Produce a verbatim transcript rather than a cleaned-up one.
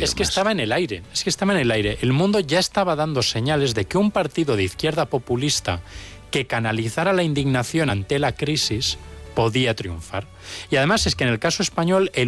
partido Es que más. estaba en el aire, es que estaba en el aire. El mundo ya estaba dando señales de que un partido de izquierda populista que canalizara la indignación ante la crisis podía triunfar. Y además es que en el caso español el